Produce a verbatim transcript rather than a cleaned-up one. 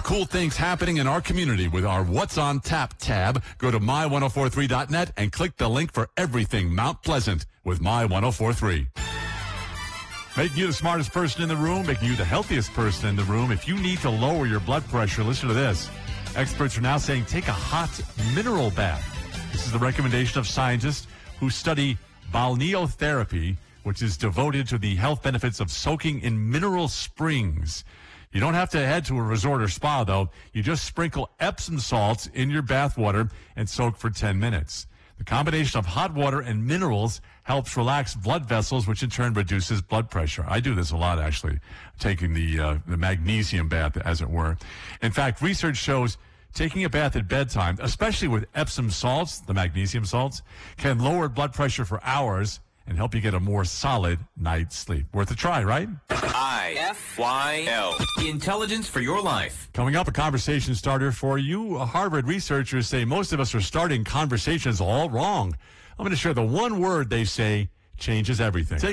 cool things happening in our community with our What's on Tap tab. Go to my ten forty-three dot net and click the link for everything Mount Pleasant with My ten forty-three. Making you the smartest person in the room, making you the healthiest person in the room. If you need to lower your blood pressure, listen to this. Experts are now saying take a hot mineral bath. This is the recommendation of scientists who study balneotherapy, which is devoted to the health benefits of soaking in mineral springs. You don't have to head to a resort or spa, though. You just sprinkle Epsom salts in your bath water and soak for ten minutes. The combination of hot water and minerals helps relax blood vessels, which in turn reduces blood pressure. I do this a lot, actually, taking the, uh, the magnesium bath, as it were. In fact, research shows taking a bath at bedtime, especially with Epsom salts, the magnesium salts, can lower blood pressure for hours and help you get a more solid night's sleep. Worth a try, right? I F Y L. Intelligence for your life. Coming up, a conversation starter for you. Harvard researchers say most of us are starting conversations all wrong. I'm going to share the one word they say changes everything.